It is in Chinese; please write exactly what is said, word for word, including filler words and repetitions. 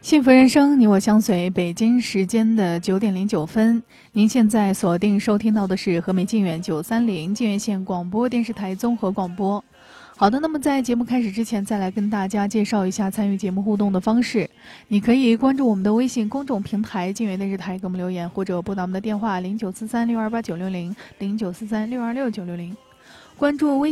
幸福人生，你我相随。北京时间的九点零九分，您现在锁定收听到的是和美靖远九三零靖远县广播电视台综合广播。好的，那么在节目开始之前，再来跟大家介绍一下参与节目互动的方式。你可以关注我们的微信公众平台靖远电视台，给我们留言，或者拨打我们的电话零九四三六二八九六零零九四三六二六九六零，关注微。